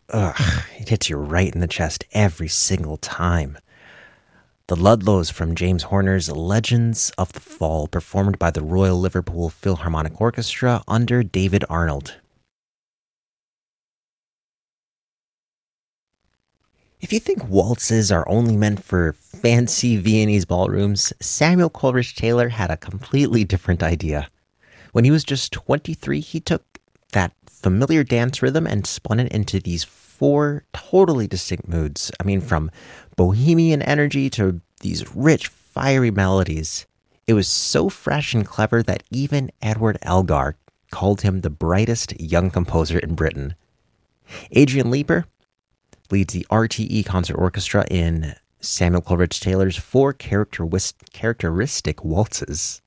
it hits you right in the chest every single time. The Ludlows from James Horner's Legends of the Fall, performed by the Royal Liverpool Philharmonic Orchestra under David Arnold. If you think waltzes are only meant for fancy Viennese ballrooms, Samuel Coleridge Taylor had a completely different idea. When he was just 23, he took that familiar dance rhythm and spun it into these four totally distinct moods. I mean, from bohemian energy to these rich, fiery melodies. It was so fresh and clever that even Edward Elgar called him the brightest young composer in Britain. Adrian Leeper leads the RTE Concert Orchestra in Samuel Coleridge Taylor's four characteristic waltzes.